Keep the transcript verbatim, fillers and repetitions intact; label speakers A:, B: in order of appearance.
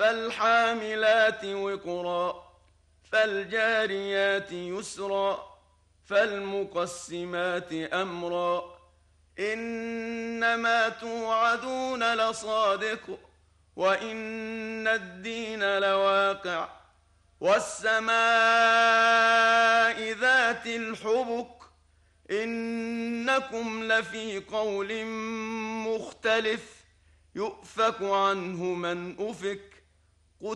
A: فالحاملات وقرا فالجاريات يسرا فالمقسمات أمرا إنما توعدون لصادق وإن الدين لواقع والسماء ذات الحبك إنكم لفي قول مختلف يؤفك عنه من أفك